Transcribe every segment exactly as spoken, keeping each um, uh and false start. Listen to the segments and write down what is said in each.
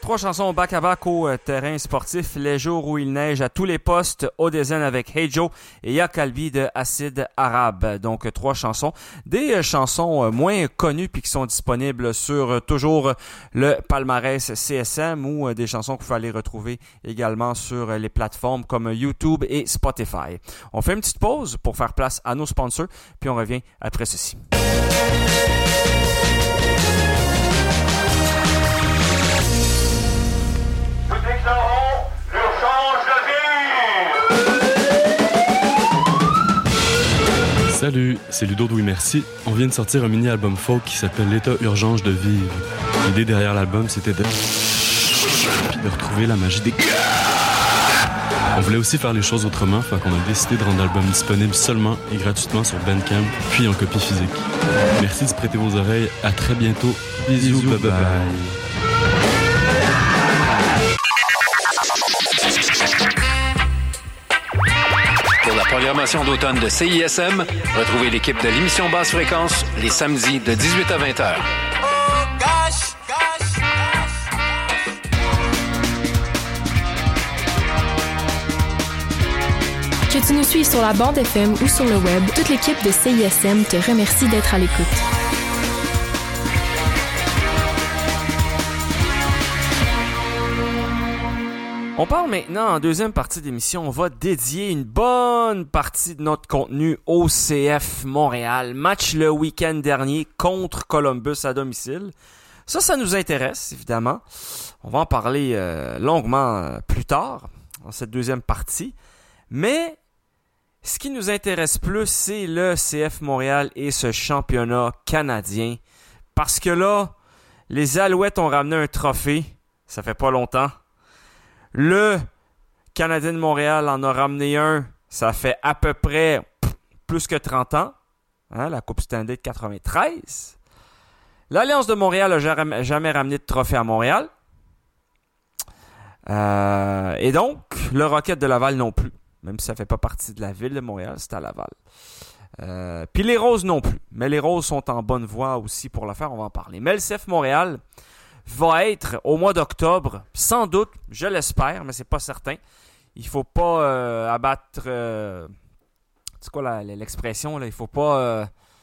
Trois chansons au back-à-back au euh, terrain sportif. Les jours où il neige à tous les postes. Odezen avec Hey Joe et Ya Kalbi de Acide Arabe. Donc, euh, trois chansons. Des euh, chansons euh, moins connues puis qui sont disponibles sur euh, toujours le palmarès C S M ou euh, des chansons que vous allez retrouver également sur euh, les plateformes comme YouTube et Spotify. On fait une petite pause pour faire place à nos sponsors puis on revient après ceci. Salut, c'est Ludo Douy Merci. On vient de sortir un mini-album folk qui s'appelle L'état urgence de vivre. L'idée derrière l'album, c'était de... puis de retrouver la magie des... On voulait aussi faire les choses autrement, fait qu'on a décidé de rendre l'album disponible seulement et gratuitement sur Bandcamp, puis en copie physique. Merci de se prêter vos oreilles. À très bientôt. Bisous, Bisous bye bye. bye. Pour la programmation d'automne de C I S M, retrouvez l'équipe de l'émission Basse Fréquence les samedis de dix-huit à vingt heures. Que tu nous suives sur la bande F M ou sur le web, toute l'équipe de C I S M te remercie d'être à l'écoute. On parle maintenant, en deuxième partie d'émission, on va dédier une bonne partie de notre contenu au C F Montréal. Match le week-end dernier contre Columbus à domicile. Ça, ça nous intéresse, évidemment. On va en parler euh, longuement euh, plus tard, dans cette deuxième partie. Mais ce qui nous intéresse plus, c'est le C F Montréal et ce championnat canadien. Parce que là, les Alouettes ont ramené un trophée. Ça fait pas longtemps. Le Canadien de Montréal en a ramené un, ça fait à peu près pff, plus que trente ans. Hein, la Coupe Stanley de quatre-vingt-treize. L'Alliance de Montréal n'a jamais, jamais ramené de trophée à Montréal. Euh, et donc, le Rocket de Laval non plus. Même si ça ne fait pas partie de la ville de Montréal, c'est à Laval. Euh, Puis les Roses non plus. Mais les Roses sont en bonne voie aussi pour le faire, on va en parler. Mais le C F Montréal va être au mois d'octobre, sans doute, je l'espère, mais c'est pas certain. Il faut pas euh, abattre... Euh, c'est quoi la, l'expression, là? Il faut pas euh,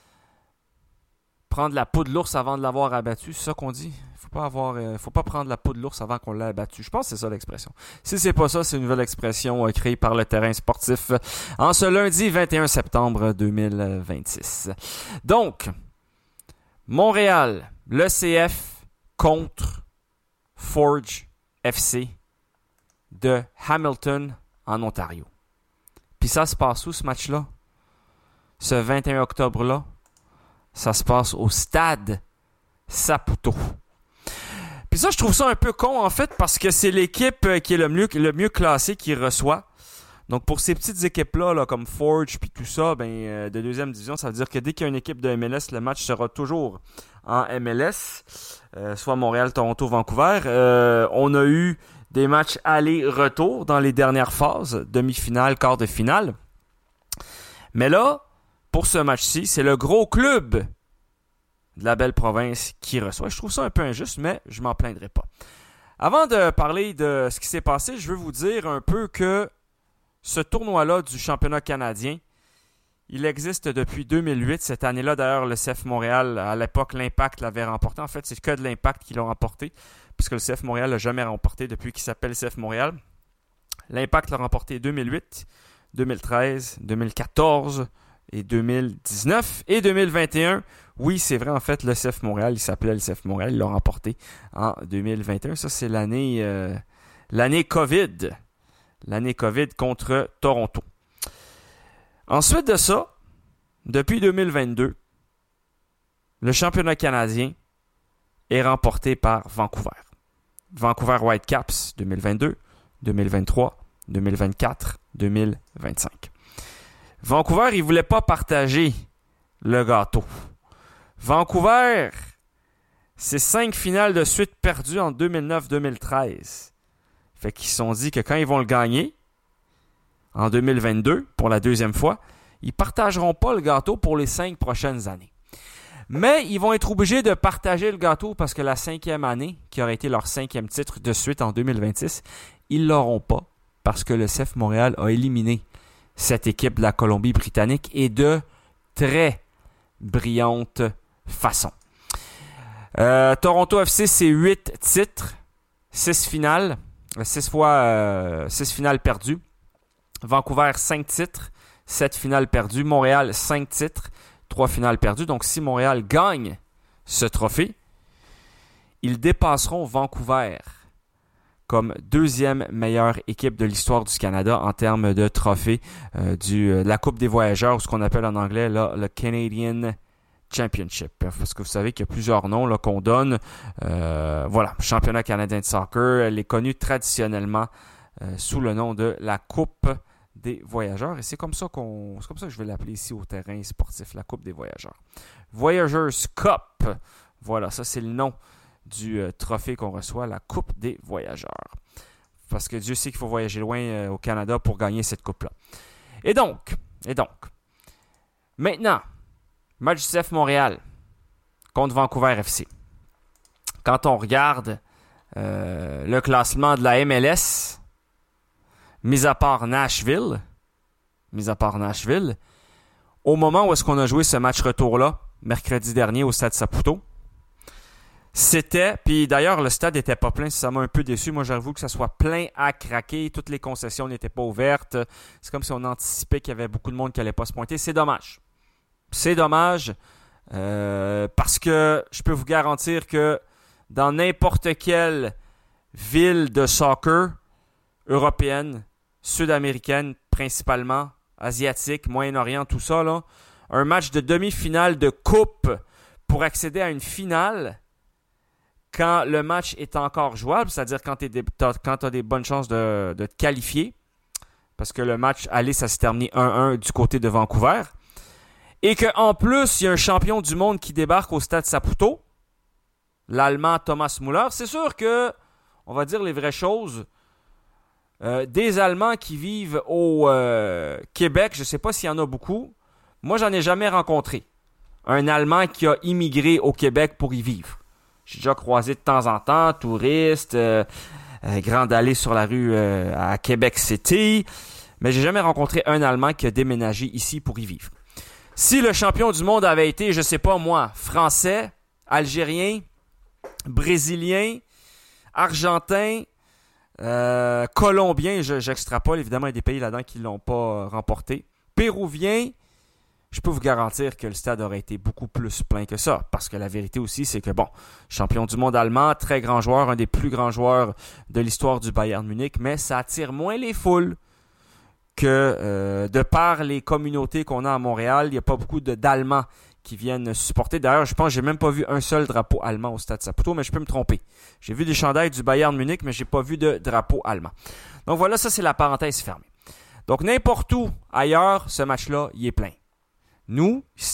prendre la peau de l'ours avant de l'avoir abattu, c'est ça qu'on dit? Il faut pas avoir, euh, faut pas prendre la peau de l'ours avant qu'on l'ait abattu. Je pense que c'est ça l'expression. Si c'est pas ça, c'est une nouvelle expression euh, créée par le terrain sportif en ce lundi vingt et un septembre deux mille vingt-six. Donc, Montréal, le C F contre Forge F C de Hamilton en Ontario. Puis ça se passe où ce match-là? Ce vingt et un octobre-là? Ça se passe au stade Saputo. Puis ça, je trouve ça un peu con en fait parce que c'est l'équipe qui est le mieux, le mieux classée qui reçoit. Donc pour ces petites équipes-là, là, comme Forge puis tout ça, ben, euh, de deuxième division, ça veut dire que dès qu'il y a une équipe de M L S, le match sera toujours en M L S, euh, soit Montréal, Toronto, Vancouver. Euh, on a eu des matchs aller-retour dans les dernières phases, demi-finale, quart de finale. Mais là, pour ce match-ci, c'est le gros club de la belle province qui reçoit. Je trouve ça un peu injuste, mais je m'en plaindrai pas. Avant de parler de ce qui s'est passé, je veux vous dire un peu que ce tournoi-là du championnat canadien, il existe depuis deux mille huit. Cette année-là, d'ailleurs, le C F Montréal, à l'époque, l'Impact l'avait remporté. En fait, c'est que de l'Impact qui l'a remporté, puisque le C F Montréal l'a jamais remporté depuis qu'il s'appelle C F Montréal. L'Impact l'a remporté deux mille huit, deux mille treize, deux mille quatorze et deux mille dix-neuf. Et deux mille vingt et un, oui, c'est vrai, en fait, le C F Montréal, il s'appelait le C F Montréal, il l'a remporté en deux mille vingt et un. Ça, c'est l'année, euh, l'année COVID. L'année COVID contre Toronto. Ensuite de ça, depuis deux mille vingt-deux, le championnat canadien est remporté par Vancouver. Vancouver Whitecaps deux mille vingt-deux, deux mille vingt-trois, deux mille vingt-quatre, deux mille vingt-cinq. Vancouver, il ne voulait pas partager le gâteau. Vancouver, c'est cinq finales de suite perdues en deux mille neuf deux mille treize. Fait qu'ils se sont dit que quand ils vont le gagner, en deux mille vingt-deux, pour la deuxième fois, ils ne partageront pas le gâteau pour les cinq prochaines années. Mais ils vont être obligés de partager le gâteau parce que la cinquième année, qui aurait été leur cinquième titre de suite en deux mille vingt-six, ils l'auront pas parce que le C F Montréal a éliminé cette équipe de la Colombie-Britannique et de très brillante façon. Euh, Toronto F C, c'est huit titres, six finales, six fois euh, six finales perdues. Vancouver, cinq titres, sept finales perdues. Montréal, cinq titres, trois finales perdues. Donc, si Montréal gagne ce trophée, ils dépasseront Vancouver comme deuxième meilleure équipe de l'histoire du Canada en termes de trophée euh, du, euh, de la Coupe des voyageurs, ou ce qu'on appelle en anglais là, le Canadian Championship. Parce que vous savez qu'il y a plusieurs noms là, qu'on donne. Euh, voilà, championnat canadien de soccer, elle est connue traditionnellement euh, sous le nom de la Coupe des voyageurs. Et c'est comme ça qu'on, c'est comme ça que je vais l'appeler ici au terrain sportif, la Coupe des voyageurs. Voyageurs Cup. Voilà, ça c'est le nom du euh, trophée qu'on reçoit, la Coupe des voyageurs. Parce que Dieu sait qu'il faut voyager loin euh, au Canada pour gagner cette coupe-là. Et donc, et donc, maintenant, match du C F Montréal contre Vancouver F C. Quand on regarde euh, le classement de la M L S, mis à part Nashville, mis à part Nashville, au moment où est-ce qu'on a joué ce match retour-là, mercredi dernier au Stade Saputo, c'était, puis d'ailleurs le stade n'était pas plein, ça m'a un peu déçu. Moi j'avoue que ça soit plein à craquer, toutes les concessions n'étaient pas ouvertes. C'est comme si on anticipait qu'il y avait beaucoup de monde qui n'allait pas se pointer. C'est dommage. C'est dommage euh, parce que je peux vous garantir que dans n'importe quelle ville de soccer européenne, sud-américaine principalement, asiatique, Moyen-Orient, tout ça, là, un match de demi-finale de coupe pour accéder à une finale quand le match est encore jouable, c'est-à-dire quand tu as des bonnes chances de, de te qualifier, parce que le match aller, ça s'est terminé un un du côté de Vancouver, et qu'en plus, il y a un champion du monde qui débarque au Stade Saputo, l'Allemand Thomas Müller. C'est sûr que, on va dire les vraies choses, euh, des Allemands qui vivent au euh, Québec, je ne sais pas s'il y en a beaucoup, moi j'en ai jamais rencontré un Allemand qui a immigré au Québec pour y vivre. J'ai déjà croisé de temps en temps, touristes, euh, euh, grande allée sur la rue euh, à Québec City, mais j'ai jamais rencontré un Allemand qui a déménagé ici pour y vivre. Si le champion du monde avait été, je sais pas moi, français, algérien, brésilien, argentin, euh, colombien, je, j'extrapole, évidemment il y a des pays là-dedans qui l'ont pas remporté, péruvien, je peux vous garantir que le stade aurait été beaucoup plus plein que ça. Parce que la vérité aussi, c'est que, bon, champion du monde allemand, très grand joueur, un des plus grands joueurs de l'histoire du Bayern Munich, mais ça attire moins les foules que euh, de par les communautés qu'on a à Montréal. Il n'y a pas beaucoup de, d'Allemands qui viennent supporter. D'ailleurs, je pense que j'ai même pas vu un seul drapeau allemand au Stade Saputo, mais je peux me tromper. J'ai vu des chandails du Bayern Munich, mais j'ai pas vu de drapeau allemand. Donc voilà, ça c'est la parenthèse fermée. Donc n'importe où ailleurs, ce match-là, il est plein. Nous,